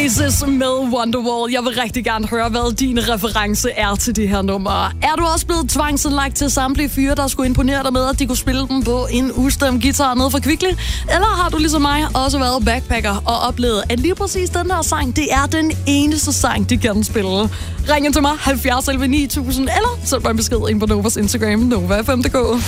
Oasis med Wonderwall. Jeg vil rigtig gerne høre, hvad din reference er til det her nummer. Er du også blevet tvangsindlagt til samtlige fyre, der skulle imponere dig med, at de kunne spille dem på en ustemt guitar nede fra Kvickly? Eller har du ligesom mig også været backpacker og oplevet, at lige præcis den her sang, det er den eneste sang, de kan spille? Ring ind til mig 70 11 9000, eller send mig en besked ind på Novas Instagram, Nova5.dk.